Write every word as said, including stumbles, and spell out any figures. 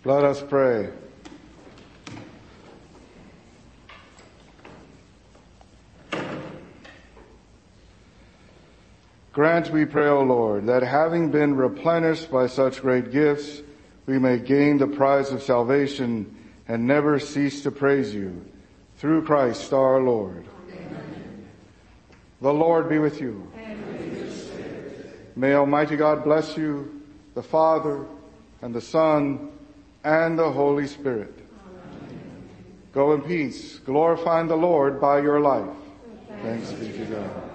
Let us pray. Grant, we pray, O Lord, that having been replenished by such great gifts, we may gain the prize of salvation and never cease to praise you. Through Christ our Lord. Amen. The Lord be with you. And with your spirit. May Almighty God bless you, the Father, and the Son, and the Holy Spirit. Amen. Go in peace, glorifying the Lord by your life. Thanks, Thanks be to God.